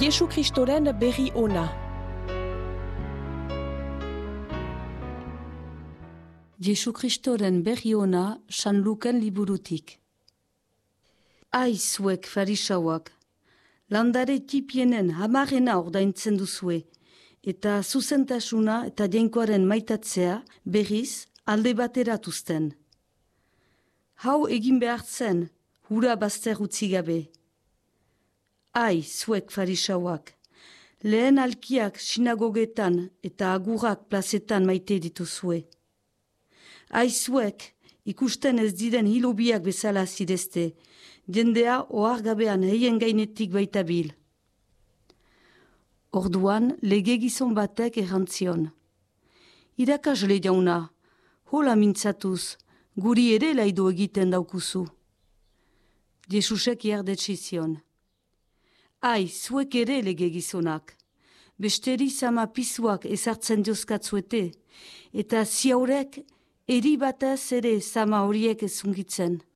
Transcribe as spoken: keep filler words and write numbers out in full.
Jesu Kristoren berri ona. Jesu Kristoren berri ona San Luken liburutik. Ai zuek farisauak, landare tipienen hamarena ordaintzen duzue, eta zuzentasuna eta jainkoaren maitatzea berriz alde bateratuzten. Hau egin behar zen, hura bazter utzi gabe. Ai, zuek farisauak, lehen alkiak sinagogetan eta agurak plazetan maite dituzue. Ai, zuek, ikusten ez diren hilobiak bezala zidezte, jendea ohargabean heien gainetik baita bil. Orduan, lege gizon batek errantzion. Irakasle jauna, hola mintzatuz, guri ere laido egiten daukuzu. Jesusek jardetsi zion. Ai, zuek ere lege gizonak, besteri sama pisuak ezartzen diozkatzuete, eta ziaurek eri batez ere sama horiek ezungitzen.